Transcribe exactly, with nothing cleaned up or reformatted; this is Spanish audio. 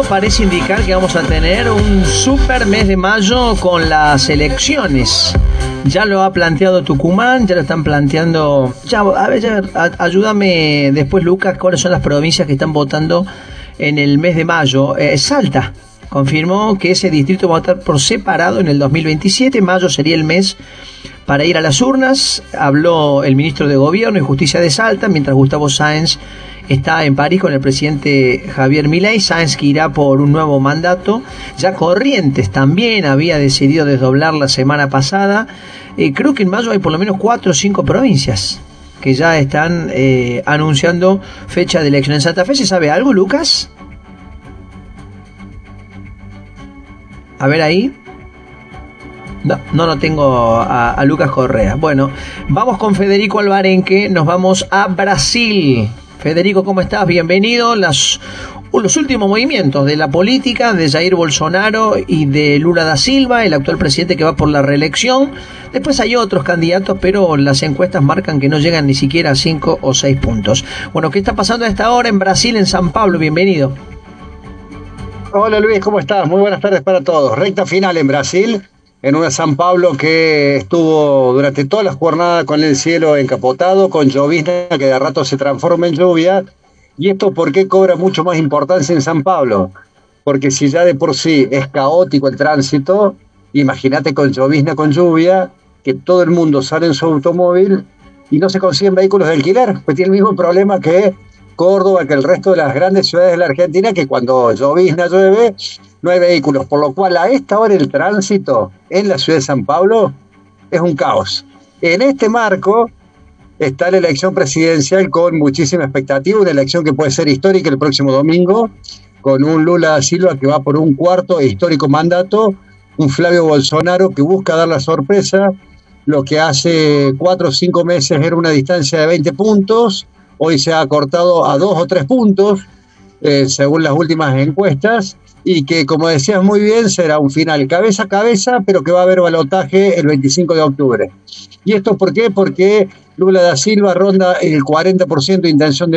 parece indicar que vamos a tener un super mes de mayo con las elecciones. Ya lo ha planteado Tucumán, ya lo están planteando. Ya, a ver, ya, a, ayúdame después, Lucas, cuáles son las provincias que están votando en el mes de mayo. Eh, Salta confirmó que ese distrito va a estar por separado en el dos mil veintisiete. Mayo sería el mes para ir a las urnas. Habló el ministro de Gobierno y Justicia de Salta, mientras Gustavo Sáenz está en París con el presidente Javier Milei. Sáenz que irá por un nuevo mandato. Ya Corrientes también había decidido desdoblar la semana pasada. Eh, creo que en mayo hay por lo menos cuatro o cinco provincias que ya están eh, anunciando fecha de elección. ¿En Santa Fe se sabe algo, Lucas? A ver ahí. No, no lo tengo a, a Lucas Correa. Bueno, vamos con Federico Alvarenque. Nos vamos a Brasil. Federico, ¿cómo estás? Bienvenido. Las, los últimos movimientos de la política de Jair Bolsonaro y de Lula da Silva, el actual presidente que va por la reelección. Después hay otros candidatos, pero las encuestas marcan que no llegan ni siquiera a cinco o seis puntos. Bueno, ¿qué está pasando a esta hora en Brasil, en San Pablo? Bienvenido. Hola Luis, ¿cómo estás? Muy buenas tardes para todos. Recta final en Brasil, en una San Pablo que estuvo durante toda la jornada con el cielo encapotado, con llovizna que de rato se transforma en lluvia. ¿Y esto por qué cobra mucho más importancia en San Pablo? Porque si ya de por sí es caótico el tránsito, imagínate con llovizna, con lluvia, que todo el mundo sale en su automóvil y no se consiguen vehículos de alquiler. Pues tiene el mismo problema que Córdoba, que el resto de las grandes ciudades de la Argentina, que cuando llovizna, llueve, no hay vehículos, por lo cual a esta hora el tránsito en la ciudad de San Pablo es un caos. En este marco está la elección presidencial con muchísima expectativa, una elección que puede ser histórica el próximo domingo, con un Lula da Silva que va por un cuarto e histórico mandato, un Flavio Bolsonaro que busca dar la sorpresa, lo que hace cuatro o cinco meses era una distancia de veinte puntos, hoy se ha acortado a dos o tres puntos, eh, según las últimas encuestas, y que, como decías muy bien, será un final cabeza a cabeza, pero que va a haber balotaje el veinticinco de octubre. ¿Y esto por qué? Porque Lula da Silva ronda el cuarenta por ciento de intención de